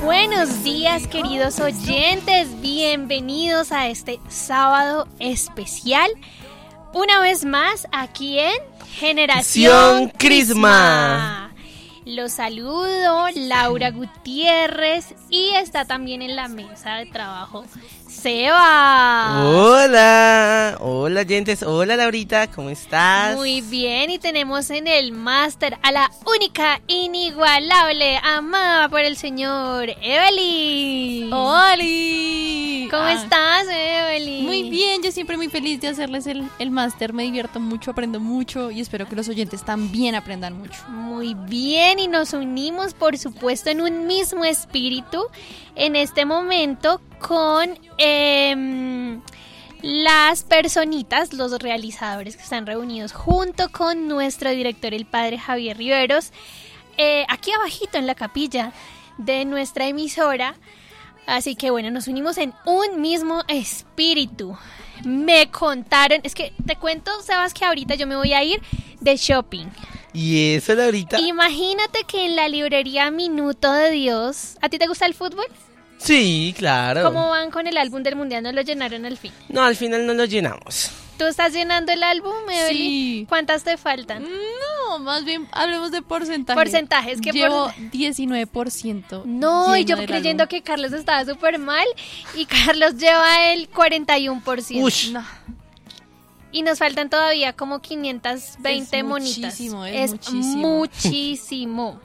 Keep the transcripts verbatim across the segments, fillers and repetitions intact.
Buenos días, queridos oyentes, bienvenidos a este sábado especial. Una vez más aquí en Generación Crisma. Los saludo, Laura Gutiérrez, y está también en la mesa de trabajo Seba. Hola, hola oyentes, hola Laurita, ¿cómo estás? Muy bien, y tenemos en el máster a la única, inigualable, amada por el señor Evelyn. ¡Holi! ¿Cómo ah. estás, Evelyn? Muy bien, yo siempre muy feliz de hacerles el, el máster, me divierto mucho, aprendo mucho y espero que los oyentes también aprendan mucho. Muy bien, y nos unimos, por supuesto, en un mismo espíritu en este momento con eh, las personitas, los realizadores que están reunidos junto con nuestro director, el padre Javier Riveros, eh, aquí abajito en la capilla de nuestra emisora. Así que bueno, nos unimos en un mismo espíritu. Me contaron, es que te cuento, Sebas, que ahorita yo me voy a ir de shopping. ¿Y eso, Laurita? Imagínate que en la librería Minuto de Dios, ¿a ti te gusta el fútbol? Sí, claro. ¿Cómo van con el álbum del mundial? ¿No lo llenaron al fin? No, al final no lo llenamos. ¿Tú estás llenando el álbum, Evelyn? Sí. ¿Cuántas te faltan? No, más bien hablemos de porcentaje. Porcentajes, ¿qué Llevo por... diecinueve por ciento. No, y yo creyendo álbum. que Carlos estaba súper mal, y Carlos lleva el cuarenta y uno por ciento. Ush. No. Y nos faltan todavía como quinientas veinte es monitas. Muchísimo, es, es muchísimo. muchísimo.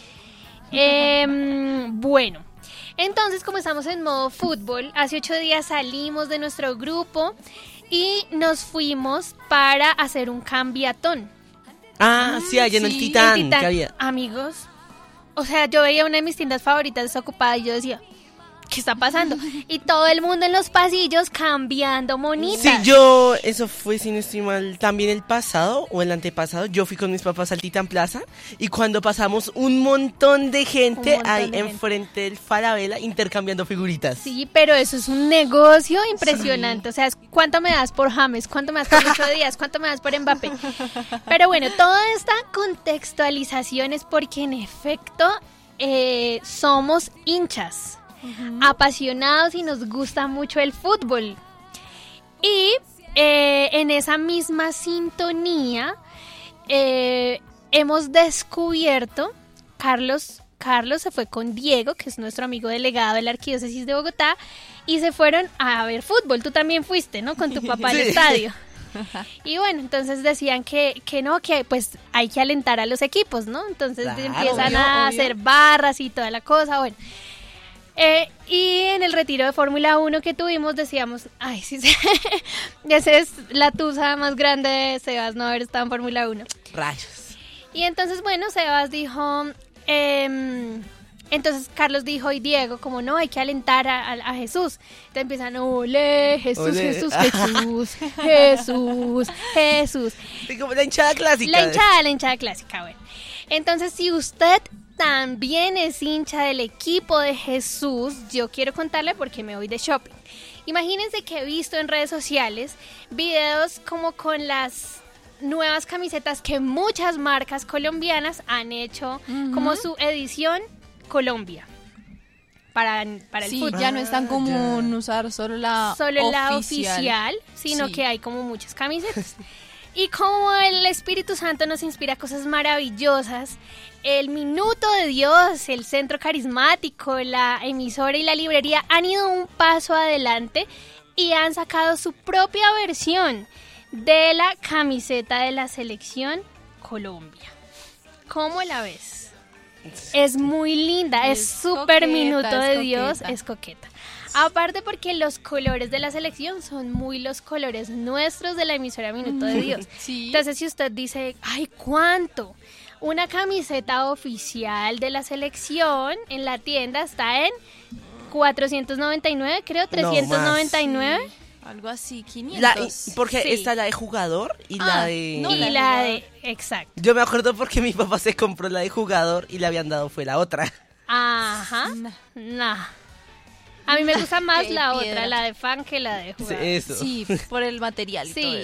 eh, bueno, entonces, como estamos en modo fútbol, hace ocho días salimos de nuestro grupo y nos fuimos para hacer un cambiatón. Ah, sí, allá en el Sí, Titán, el Titán. que había. Amigos, o sea, yo veía una de mis tiendas favoritas desocupada y yo decía, ¿qué está pasando? Y todo el mundo en los pasillos cambiando monitas. Sí, yo, eso fue, si no estoy mal, también el pasado o el antepasado, yo fui con mis papás al Titán Plaza y cuando pasamos un montón de gente montón ahí de enfrente del Falabella intercambiando figuritas. Sí, pero eso es un negocio impresionante. Sí. O sea, ¿cuánto me das por James? ¿Cuánto me das por Lucho Díaz? ¿Cuánto me das por Mbappé? Pero bueno, toda esta contextualización es porque en efecto eh, somos hinchas. Uh-huh. Apasionados y nos gusta mucho el fútbol. Y eh, en esa misma sintonía eh, hemos descubierto, Carlos, Carlos se fue con Diego, que es nuestro amigo delegado de la Arquidiócesis de Bogotá, y se fueron a ver fútbol. Tú también fuiste, ¿no? Con tu papá al sí. estadio. Y bueno, entonces decían que, que no, que pues hay que alentar a los equipos, ¿no? Entonces claro, empiezan obvio, a obvio. hacer barras y toda la cosa, bueno. Eh, y en el retiro de Fórmula uno que tuvimos decíamos, ay, sí, sí. Esa es la tusa más grande de Sebas, no haber estado en Fórmula uno. Rayos. Y entonces, bueno, Sebas dijo, eh, entonces Carlos dijo y Diego, como no, hay que alentar a, a, a Jesús. Entonces empiezan, ole, Jesús, ole. Jesús, Jesús, Jesús, Jesús. Y como la hinchada clásica. La hinchada, la hinchada clásica, bueno. Entonces, si usted también es hincha del equipo de Jesús, yo quiero contarle porque me voy de shopping. Imagínense que he visto en redes sociales videos como con las nuevas camisetas que muchas marcas colombianas han hecho, uh-huh. como su edición Colombia para, para el sí, fútbol. Ya no es tan común ya. usar solo la solo oficial, la oficial sino sí. que hay como muchas camisetas. Y como el Espíritu Santo nos inspira cosas maravillosas, el Minuto de Dios, el Centro Carismático, la emisora y la librería han ido un paso adelante y han sacado su propia versión de la camiseta de la Selección Colombia. ¿Cómo la ves? Es muy linda, es súper Minuto de Dios, es coqueta. Aparte porque los colores de la selección son muy los colores nuestros de la emisora Minuto de Dios. Sí. Entonces, si usted dice, ay, ¿cuánto? Una camiseta oficial de la selección en la tienda está en cuatrocientos noventa y nueve, creo, trescientos noventa y nueve. No, sí. Algo así, quinientos. La, porque sí. está la de jugador y ah, la de... No, y la, la de... Exacto. Yo me acuerdo porque mi papá se compró la de jugador y le habían dado fue la otra. Ajá. No. Nah. A mí me gusta más la piedra. otra, la de fan, que la de jugador. Sí, eso. Sí, por el material y sí. todo eso.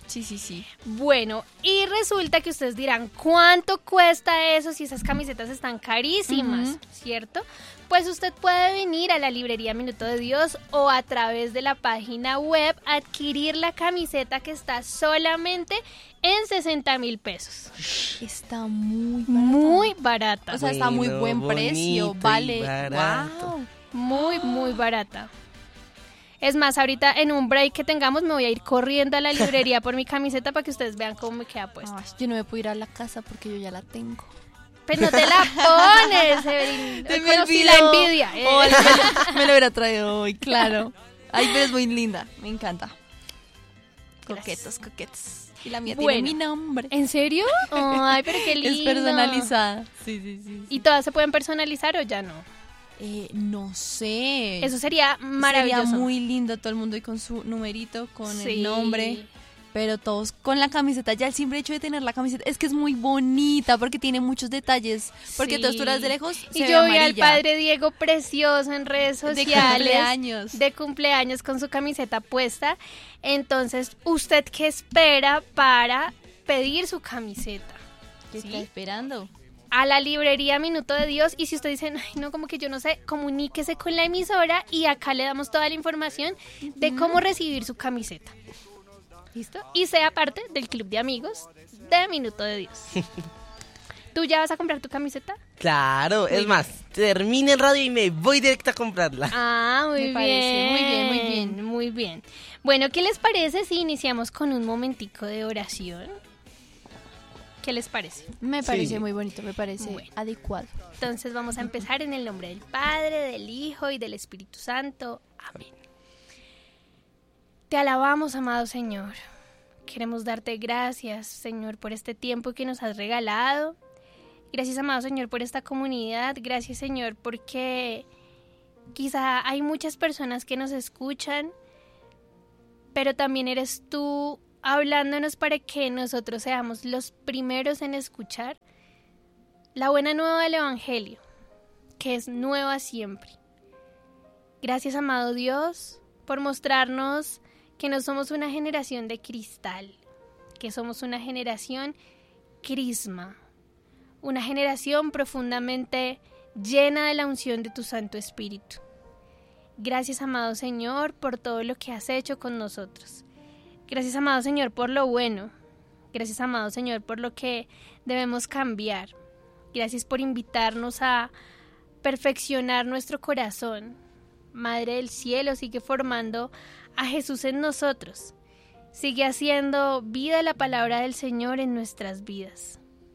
Sí, sí, sí. Bueno, y resulta que ustedes dirán, ¿cuánto cuesta eso si esas camisetas están carísimas? Uh-huh. ¿Cierto? Pues usted puede venir a la librería Minuto de Dios o a través de la página web adquirir la camiseta que está solamente en sesenta mil pesos. Está muy barata. Muy barata. O sea, está muy buen precio, vale. Wow. Muy, muy barata. Es más, ahorita en un break que tengamos me voy a ir corriendo a la librería por mi camiseta para que ustedes vean cómo me queda puesta. Ay, yo no me puedo ir a la casa porque yo ya la tengo. Pero no te la pones, Evelyn. Te me olvidó la envidia. Eh. Oh, me, lo, me lo hubiera traído hoy, claro. Ay, pero es muy linda, me encanta. Coquetos, coquetos. Y la mía bueno, tiene mi nombre. ¿En serio? Ay, pero qué lindo. Es personalizada. Sí, sí, sí, sí. ¿Y todas se pueden personalizar o ya no? Eh, no sé. Eso sería maravilloso. Sería muy lindo, todo el mundo y con su numerito, con sí. el nombre. Pero todos con la camiseta. Ya el simple hecho de tener la camiseta es que es muy bonita porque tiene muchos detalles. Porque sí. todas tú las de lejos se y ve yo vi amarilla. al padre Diego precioso en redes sociales. De cumpleaños. De cumpleaños con su camiseta puesta. Entonces, ¿usted qué espera para pedir su camiseta? ¿Qué ¿Sí? está esperando? A la librería Minuto de Dios, y si usted dice, ay, no, como que yo no sé, comuníquese con la emisora y acá le damos toda la información de cómo recibir su camiseta. ¿Listo? Y sea parte del club de amigos de Minuto de Dios. ¿Tú ya vas a comprar tu camiseta? Claro, muy es bien. Más, termine el radio y me voy directo a comprarla. Ah, muy me bien. Parece. Muy bien, muy bien. Muy bien. Bueno, ¿qué les parece si iniciamos con un momentico de oración? ¿Qué les parece? Me parece sí. muy bonito, me parece bueno. adecuado. Entonces vamos a empezar en el nombre del Padre, del Hijo y del Espíritu Santo. Amén. Te alabamos, amado Señor. Queremos darte gracias, Señor, por este tiempo que nos has regalado. Gracias, amado Señor, por esta comunidad. Gracias, Señor, porque quizá hay muchas personas que nos escuchan, pero también eres tú hablándonos para que nosotros seamos los primeros en escuchar la buena nueva del Evangelio, que es nueva siempre. Gracias, amado Dios, por mostrarnos que no somos una generación de cristal, que somos una generación crisma, una generación profundamente llena de la unción de tu Santo Espíritu. Gracias, amado Señor, por todo lo que has hecho con nosotros. Gracias, amado Señor, por lo bueno. Gracias, amado Señor, por lo que debemos cambiar. Gracias por invitarnos a perfeccionar nuestro corazón. Madre del cielo, sigue formando a Jesús en nosotros. Sigue haciendo vida la palabra del Señor en nuestras vidas.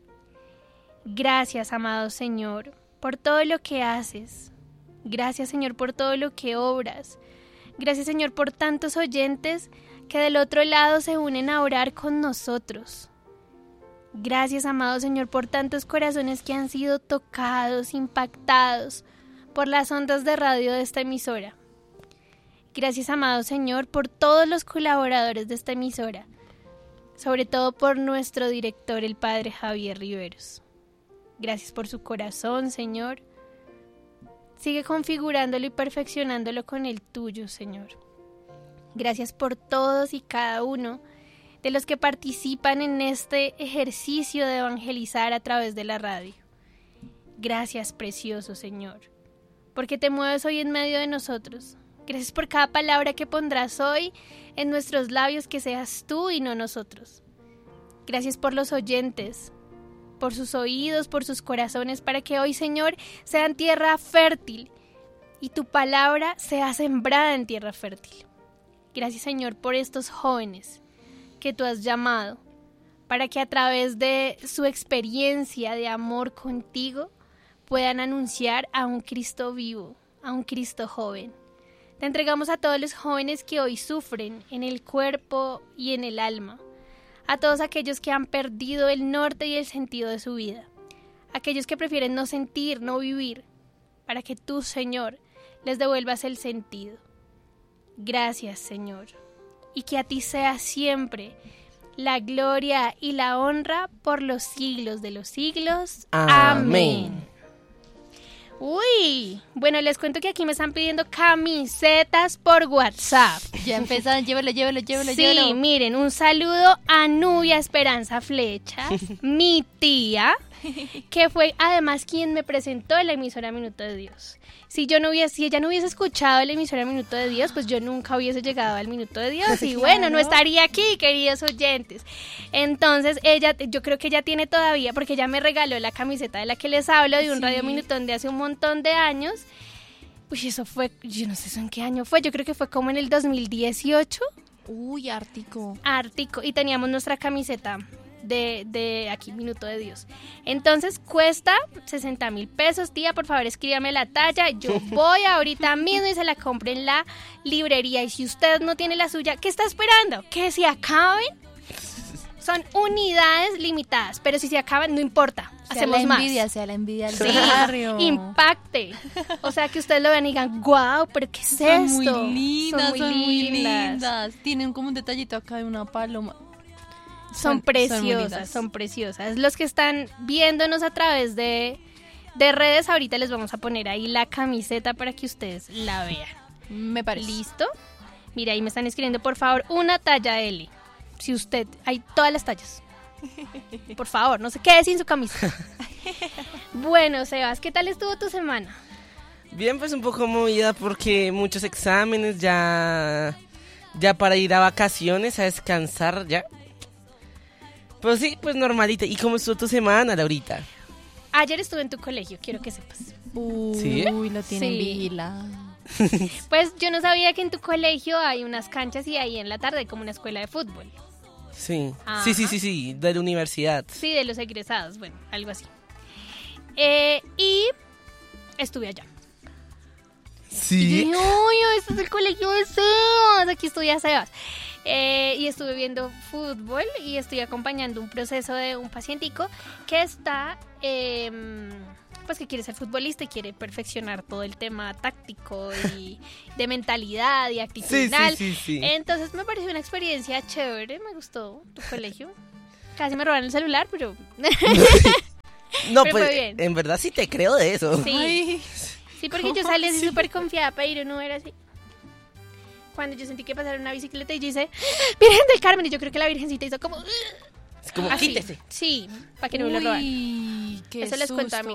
Gracias, amado Señor, por todo lo que haces. Gracias, Señor, por todo lo que obras. Gracias, Señor, por tantos oyentes que del otro lado se unen a orar con nosotros. Gracias, amado Señor, por tantos corazones que han sido tocados, impactados por las ondas de radio de esta emisora. Gracias, amado Señor, por todos los colaboradores de esta emisora, sobre todo por nuestro director, el Padre Javier Riveros. Gracias por su corazón, Señor. Sigue configurándolo y perfeccionándolo con el tuyo, Señor. Gracias por todos y cada uno de los que participan en este ejercicio de evangelizar a través de la radio. Gracias, precioso Señor, porque te mueves hoy en medio de nosotros. Gracias por cada palabra que pondrás hoy en nuestros labios, que seas tú y no nosotros. Gracias por los oyentes, por sus oídos, por sus corazones, para que hoy, Señor, sean tierra fértil y tu palabra sea sembrada en tierra fértil. Gracias, Señor, por estos jóvenes que tú has llamado, para que a través de su experiencia de amor contigo puedan anunciar a un Cristo vivo, a un Cristo joven. Te entregamos a todos los jóvenes que hoy sufren en el cuerpo y en el alma, a todos aquellos que han perdido el norte y el sentido de su vida, aquellos que prefieren no sentir, no vivir, para que tú, Señor, les devuelvas el sentido. Gracias, Señor, y que a ti sea siempre la gloria y la honra por los siglos de los siglos. Amén. Amén. Uy, Sí, bueno, les cuento que aquí me están pidiendo camisetas por WhatsApp. Ya empezaron, llévelo, llévelo, llévelo, Sí, llévelo. miren, un saludo a Nubia Esperanza Flechas, mi tía, que fue además quien me presentó en la emisora Minuto de Dios. Si yo no hubiese, si ella no hubiese escuchado la emisora Minuto de Dios, pues yo nunca hubiese llegado al Minuto de Dios y bueno, no estaría aquí, queridos oyentes. Entonces, ella, yo creo que ella tiene todavía, porque ella me regaló la camiseta de la que les hablo, de un Sí. Radio Minutón de hace un montón de años. Uy, eso fue, yo no sé eso en qué año fue, yo creo que fue como en el dos mil dieciocho. Uy, Ártico. Ártico, y teníamos nuestra camiseta de, de aquí, Minuto de Dios. Entonces cuesta sesenta mil pesos, tía, por favor escríbame la talla, yo voy ahorita mismo y se la compro en la librería, y si usted no tiene la suya, ¿qué está esperando? ¿Que se acaben? Son unidades limitadas, pero si se acaban, no importa, Sea hacemos la más. envidia, sea la envidia del Sí, barrio. impacte. O sea, que ustedes lo vean y digan, wow, pero ¿qué es Son esto? muy lindas, Son son muy muy lindas. lindas. Tienen como un detallito acá de una paloma. Son Son- son muy preciosas, lindas. son preciosas. Los que están viéndonos a través de, de redes, ahorita les vamos a poner ahí la camiseta para que ustedes la vean. Me parece. ¿Listo? Mira, ahí me están escribiendo, por favor, una talla L. Si usted, hay todas las tallas. Por favor, no se quede sin su camisa. Bueno, Sebas, ¿qué tal estuvo tu semana? Bien, pues un poco movida porque muchos exámenes ya, ya para ir a vacaciones, a descansar ya. Pues sí, pues normalita. ¿Y cómo estuvo tu semana, Laurita? Ayer estuve en tu colegio, quiero que sepas. Uy, ¿Sí? lo tienen Sí. vigilado. Pues yo no sabía que en tu colegio hay unas canchas y ahí en la tarde hay como una escuela de fútbol. Sí, Ajá. sí, sí, sí, sí, de la universidad. Sí, de los egresados, bueno, algo así. Eh, y estuve allá. Y Sí. dije, uy, este es el colegio de Sebas, aquí estudia Sebas. Eh, y estuve viendo fútbol y estoy acompañando un proceso de un pacientico que está, eh, pues que quiere ser futbolista y quiere perfeccionar todo el tema táctico y de mentalidad y Sí, sí, actitudinal. sí, sí. Entonces me pareció una experiencia chévere, me gustó tu colegio. Casi me robaron el celular, pero No, pero pues, fue bien. en verdad sí te creo de eso. sí. Ay, Sí, porque yo ¿Cómo salí así así? súper confiada para ir, no era así. Cuando yo sentí que pasara una bicicleta y yo hice, Virgen del Carmen, y yo creo que la Virgencita hizo como, Es como, así. quítese. Sí, para que no me lo roban. uy, qué Eso les cuento a susto.